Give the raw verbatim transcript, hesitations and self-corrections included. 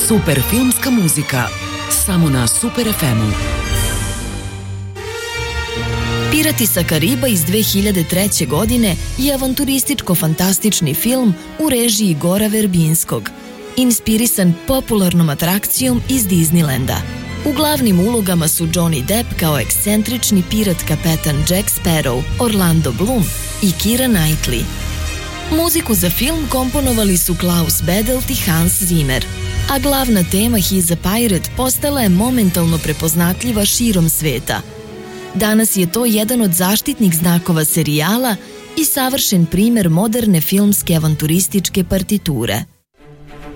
Super filmska muzika. Samo na Super ef emu. Pirati sa Kariba iz dve hiljade treće. godine je avanturističko-fantastični film u režiji Gora Verbinskog, inspirisan popularnom atrakcijom iz Disneylanda. U glavnim ulogama su Johnny Depp kao ekscentrični pirat kapetan Jack Sparrow, Orlando Bloom i Keira Knightley. Muziku za film komponovali su Klaus Badelt i Hans Zimmer, a glavna tema He's a Pirate postala je momentalno prepoznatljiva širom sveta. Danas je to jedan od zaštitnih znakova serijala i savršen primer moderne filmske avanturističke partiture.